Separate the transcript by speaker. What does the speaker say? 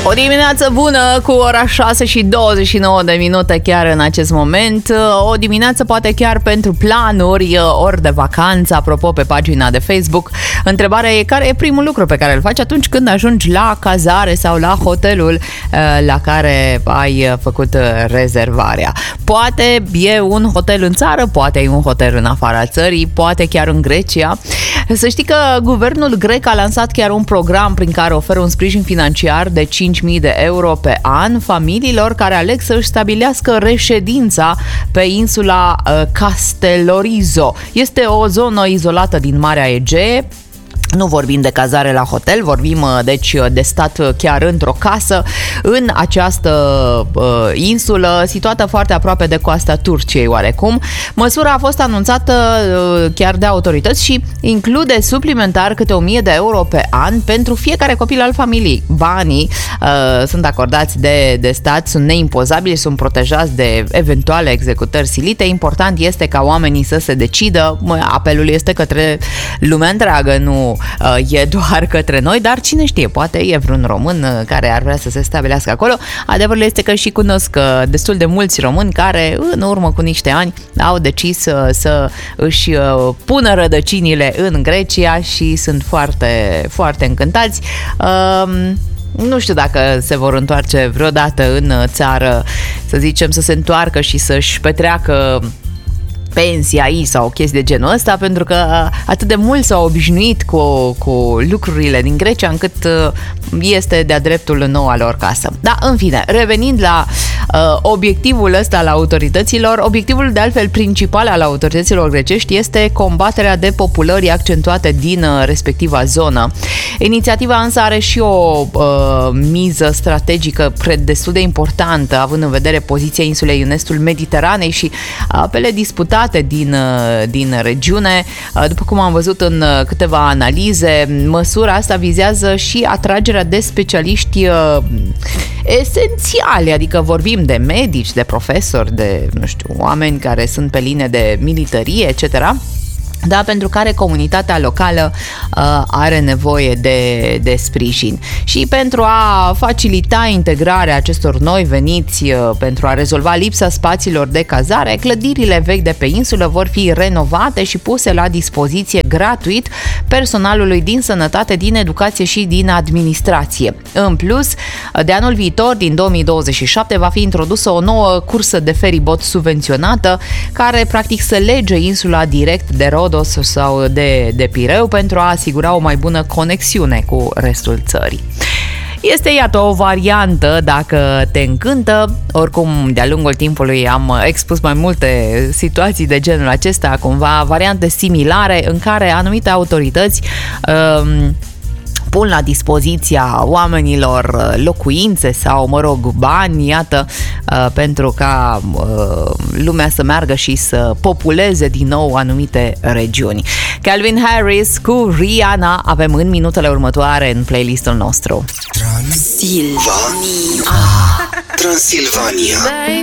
Speaker 1: O dimineață bună cu ora 6 și 29 de minute chiar în acest moment. O dimineață poate chiar pentru planuri, ori de vacanță. Apropo, pe pagina de Facebook, întrebarea e care e primul lucru pe care îl faci atunci când ajungi la cazare sau la hotelul la care ai făcut rezervarea. Poate e un hotel în țară, poate e un hotel în afara țării, poate chiar în Grecia. Să știi că guvernul grec a lansat chiar un program prin care oferă un sprijin financiar de 5.000 de euro pe an familiilor care aleg să își stabilească reședința pe insula Castellorizo. Este o zonă izolată din Marea Egee. Nu vorbim de cazare la hotel, vorbim deci de stat chiar într-o casă în această insulă situată foarte aproape de coasta Turciei oarecum. Măsura a fost anunțată chiar de autorități și include suplimentar câte 1.000 de euro pe an pentru fiecare copil al familiei. Banii sunt acordați de stat, sunt neimpozabili, sunt protejați de eventuale executări silite. Important este ca oamenii să se decidă. Apelul este către lumea întreagă, nu e doar către noi, dar cine știe, poate e vreun român care ar vrea să se stabilească acolo. Adevărul este că și cunosc destul de mulți români care în urmă cu niște ani au decis să își pună rădăcinile în Grecia și sunt foarte, foarte încântați. Nu știu dacă se vor întoarce vreodată în țară, să zicem, să se întoarcă și să-și petreacă pensia aici sau chestii de genul ăsta, pentru că atât de mult s-au obișnuit cu lucrurile din Grecia încât este de-a dreptul noua lor casă. Da, în fine, revenind la obiectivul ăsta al autorităților, obiectivul de altfel principal al autorităților grecești este combaterea depopulării accentuate din respectiva zonă. Inițiativa însă are și o miză strategică destul de importantă, având în vedere poziția insulei în estul Mediteranei și apele disputate din regiune. După cum am văzut în câteva analize, măsura asta vizează și atragerea de specialiști esențiali, adică vorbim de medici, de profesori, de, nu știu, oameni care sunt pe linie de militarie, etc., da, pentru care comunitatea locală are nevoie de sprijin. Și pentru a facilita integrarea acestor noi veniți, pentru a rezolva lipsa spațiilor de cazare, clădirile vechi de pe insulă vor fi renovate și puse la dispoziție gratuit personalului din sănătate, din educație și din administrație. În plus, de anul viitor, din 2027, va fi introdusă o nouă cursă de feribot subvenționată, care practic să lege insula direct de Rodos sau de Pireu pentru a asigura o mai bună conexiune cu restul țării. Este, iată, o variantă dacă te încântă. Oricum, de-a lungul timpului am expus mai multe situații de genul acesta, cumva variante similare în care anumite autorități pun la dispoziția oamenilor locuințe sau, mă rog, bani, iată, pentru ca lumea să meargă și să populeze din nou anumite regiuni. Calvin Harris cu Rihanna avem în minutele următoare în playlistul nostru.
Speaker 2: Transilvania.